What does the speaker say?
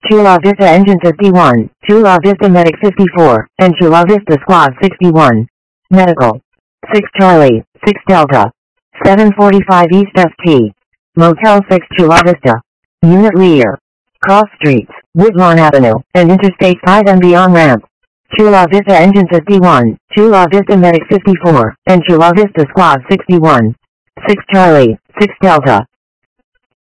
Chula Vista Engines at D1, Chula Vista Medic 54, and Chula Vista Squad 61. Medical. 6 Charlie, 6 Delta. 745 East ST. Motel 6 Chula Vista. Unit Lear. Cross Streets, Woodlawn Avenue, and Interstate 5 and beyond ramp. Chula Vista Engines at D1, Chula Vista Medic 54, and Chula Vista Squad 61. 6 Charlie, 6 Delta.